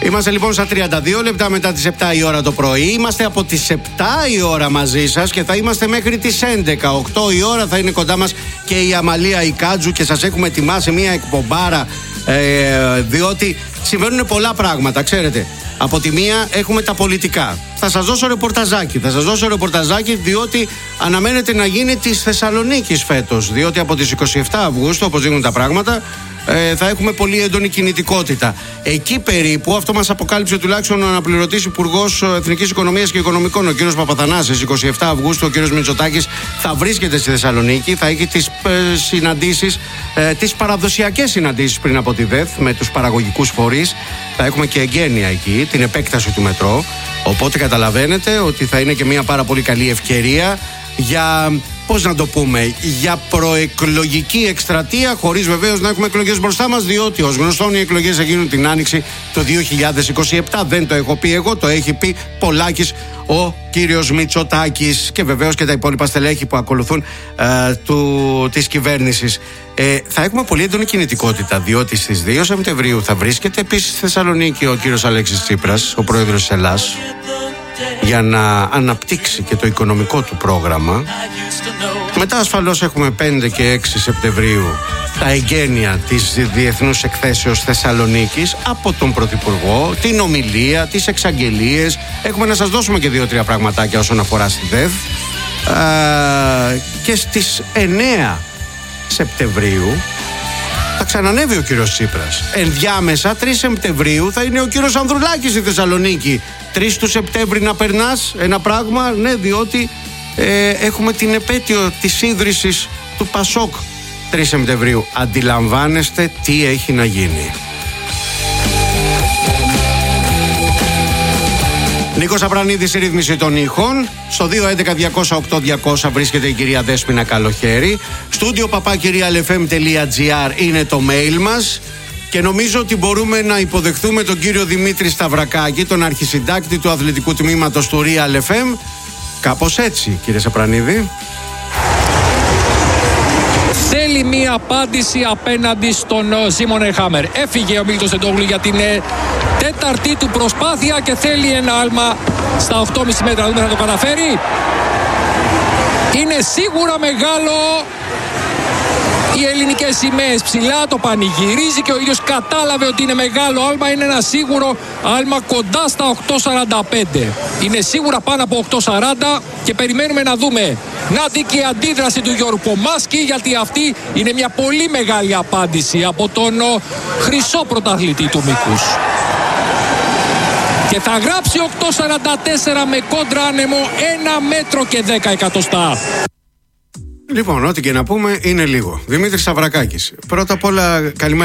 Είμαστε λοιπόν στα 32 λεπτά μετά τις 7 η ώρα το πρωί. Είμαστε από τις 7 η ώρα μαζί σας και θα είμαστε μέχρι τις 11. 8 η ώρα θα είναι κοντά μας και η Αμαλία η Κάτζου και σας έχουμε ετοιμάσει μια εκπομπάρα, διότι συμβαίνουν πολλά πράγματα, ξέρετε. Από τη μία έχουμε τα πολιτικά. Θα σας δώσω ρεπορταζάκι διότι αναμένεται να γίνει της Θεσσαλονίκης φέτος. Διότι από τις 27 Αυγούστου, όπως δείχνουν τα πράγματα, θα έχουμε πολύ έντονη κινητικότητα. Εκεί περίπου, αυτό μας αποκάλυψε τουλάχιστον ο αναπληρωτής Υπουργός Εθνικής Οικονομίας και Οικονομικών, ο κ. Παπαθανάσης. 27 Αυγούστου ο κ. Μητσοτάκης θα βρίσκεται στη Θεσσαλονίκη, θα έχει τις συναντήσεις, τις παραδοσιακές συναντήσεις πριν από τη ΔΕΘ με τους παραγωγικούς φορείς. Θα έχουμε και εγγένεια εκεί, την επέκταση του μετρό. Οπότε καταλαβαίνετε ότι θα είναι και μια πάρα πολύ καλή ευκαιρία για, πώς να το πούμε, για προεκλογική εκστρατεία, χωρίς βεβαίως να έχουμε εκλογές μπροστά μας, διότι ως γνωστόν οι εκλογές θα γίνουν την Άνοιξη το 2027. Δεν το έχω πει εγώ, το έχει πει Πολάκης ο κύριος Μητσοτάκης και βεβαίως και τα υπόλοιπα στελέχη που ακολουθούν της κυβέρνησης. Θα έχουμε πολύ έντονη κινητικότητα, διότι στις 2 Σεπτεμβρίου θα βρίσκεται επίσης στη Θεσσαλονίκη ο κύριος Αλέξης Τσίπρας, ο πρόεδρος της Ελλάδας, για να αναπτύξει και το οικονομικό του πρόγραμμα. Μετά ασφαλώς έχουμε 5 και 6 Σεπτεμβρίου τα εγγένεια της Διεθνούς Εκθέσεως Θεσσαλονίκης από τον Πρωθυπουργό, την ομιλία, τις εξαγγελίες. Έχουμε να σας δώσουμε και 2-3 πραγματάκια όσον αφορά στη ΔΕΘ. Και στις 9 Σεπτεμβρίου θα ξανανεύει ο κύριος Τσίπρας. Ενδιάμεσα 3 Σεπτεμβρίου θα είναι ο κύριος Ανδρουλάκης στη Θεσσαλονίκη. 3 του Σεπτέμβρη να περνάς ένα πράγμα, ναι, διότι έχουμε την επέτειο της ίδρυσης του ΠΑΣΟΚ 3 Σεπτεμβρίου. Αντιλαμβάνεστε τι έχει να γίνει. Νίκος Απρανίδης, η ρύθμιση των ήχων. Στο 211-208-200 βρίσκεται η κυρία Δέσποινα Καλοχέρη. Στούντιο papakirialfm.gr είναι το mail μας. Και νομίζω ότι μπορούμε να υποδεχθούμε τον κύριο Δημήτρη Σταυρακάκη, τον αρχισυντάκτη του αθλητικού τμήματος του Real FM. Κάπως έτσι, κύριε Σαπρανίδη. Θέλει μία απάντηση απέναντι στον Σίμον Χάμερ. Έφυγε ο Μίλτος Εντόγλου για την τέταρτη του προσπάθεια και θέλει ένα άλμα στα 8,5 μέτρα. Δούμε, θα το καταφέρει. Είναι σίγουρα μεγάλο. Οι ελληνικές σημαίες ψηλά, το πανηγυρίζει και ο ίδιος κατάλαβε ότι είναι μεγάλο άλμα. Είναι ένα σίγουρο άλμα κοντά στα 8,45. Είναι σίγουρα πάνω από 8,40 και περιμένουμε να δούμε. Να και η αντίδραση του Γιώργου Κομάσκη, γιατί αυτή είναι μια πολύ μεγάλη απάντηση από τον χρυσό πρωταθλητή του μήκους. Και θα γράψει 8,44 με κόντρα άνεμο 1 μέτρο και 10 εκατοστά. Λοιπόν, ό,τι και να πούμε είναι λίγο. Δημήτρης Σταυρακάκης. Πρώτα απ' όλα, καλημέρα.